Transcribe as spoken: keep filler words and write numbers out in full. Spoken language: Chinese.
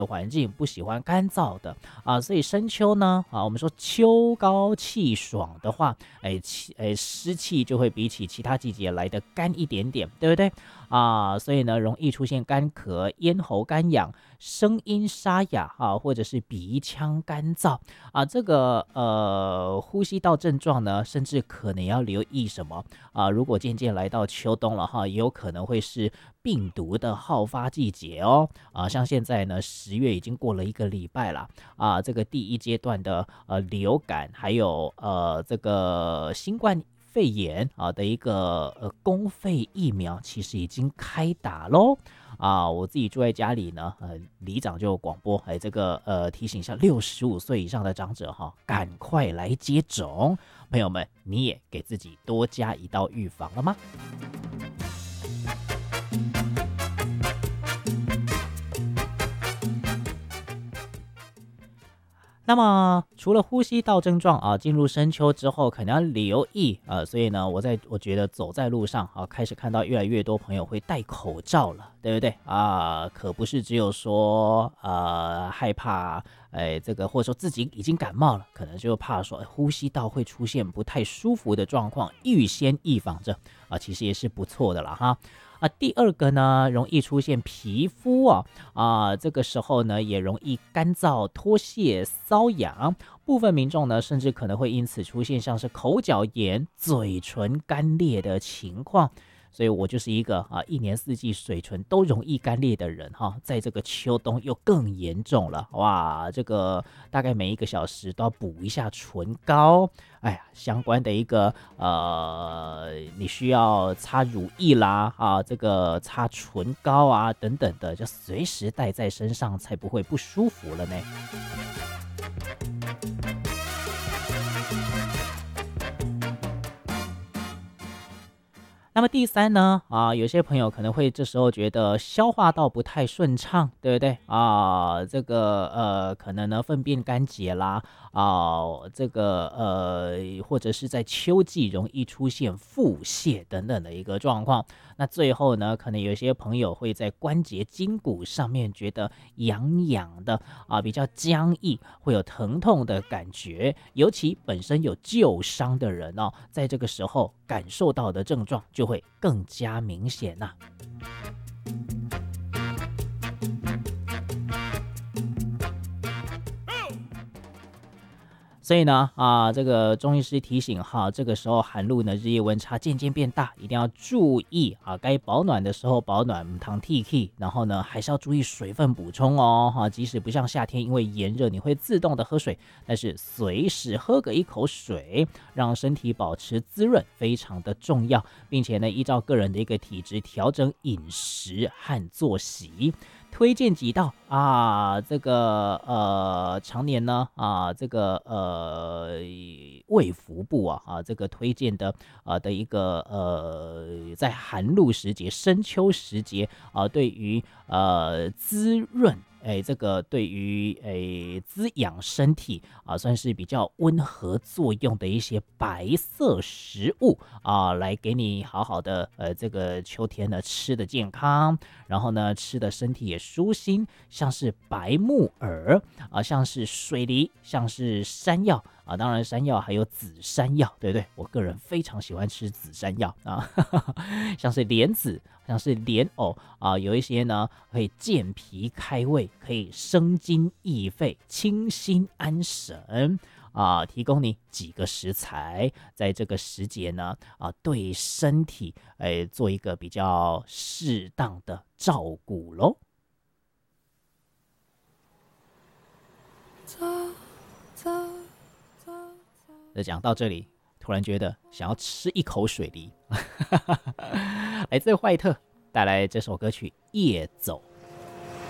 环境，不喜欢干燥的啊，所以深秋呢啊，我们说秋高气爽的话，哎气哎湿气就会比起其他季节来的干一点点，对不对啊？所以呢，容易出现干咳、咽喉干痒、声音沙哑啊，或者是鼻腔干燥啊，这个呃呼吸道症状呢，甚至可能要留意什么啊？如果渐渐来到秋冬了哈，也有可能会是病毒的好发季节哦啊，像现在呢，十月已经过了一个礼拜了啊，这个第一阶段的呃流感，还有呃这个新冠肺炎啊的一个呃公费疫苗，其实已经开打喽。啊，我自己住在家里呢，呃，里长就广播，哎，这个呃提醒一下六十五岁以上的长者哈，赶快来接种。朋友们，你也给自己多加一道预防了吗？那么除了呼吸道症状啊，进入深秋之后可能要留意啊，所以呢，我在我觉得走在路上啊，开始看到越来越多朋友会戴口罩了，对不对啊？可不是只有说呃害怕，哎，这个或者说自己已经感冒了，可能就怕说、哎、呼吸道会出现不太舒服的状况，预先预防着啊，其实也是不错的了哈。啊，第二个呢，容易出现皮肤啊啊，这个时候呢也容易干燥、脱屑、瘙痒，部分民众呢甚至可能会因此出现像是口角炎、嘴唇干裂的情况。所以我就是一个啊，一年四季嘴唇都容易干裂的人哈，在这个秋冬又更严重了哇！这个大概每一个小时都要补一下唇膏，哎呀，相关的一个呃，你需要擦乳液啦啊，这个擦唇膏啊等等的，就随时带在身上，才不会不舒服了呢。那么第三呢，啊，有些朋友可能会这时候觉得消化道不太顺畅，对不对啊？这个呃，可能呢粪便干结啦，啊，这个呃，或者是在秋季容易出现腹泻等等的一个状况。那最后呢，可能有些朋友会在关节筋骨上面觉得痒痒的啊，比较僵硬，会有疼痛的感觉。尤其本身有旧伤的人哦，在这个时候感受到的症状就会更加明显呐、所以呢，啊，这个中医师提醒哈，这个时候寒露呢，日夜温差渐渐变大，一定要注意啊，该保暖的时候保暖，唔通T K，然后呢，还是要注意水分补充哦，哈，即使不像夏天，因为炎热你会自动的喝水，但是随时喝个一口水，让身体保持滋润，非常的重要，并且呢，依照个人的一个体质调整饮食和作息。推荐几道啊，这个呃，常年呢啊，这个呃，卫福部啊啊，这个推荐的啊的一个呃，在寒露时节、深秋时节啊，对于呃滋润。哎，这个对于哎滋养身体啊，算是比较温和作用的一些白色食物啊，来给你好好的呃这个秋天呢吃的健康，然后呢吃的身体也舒心，像是白木耳啊，像是水梨，像是山药啊，当然山药还有紫山药，对不对？我个人非常喜欢吃紫山药啊，像是莲子。像是莲藕啊，有一些呢可以健脾开胃，可以生津益肺、清心安神啊。提供你几个食材，在这个时节呢啊，对身体哎做一个比较适当的照顾喽。那讲到这里，突然觉得想要吃一口水梨。来自坏特带来这首歌曲《夜走》。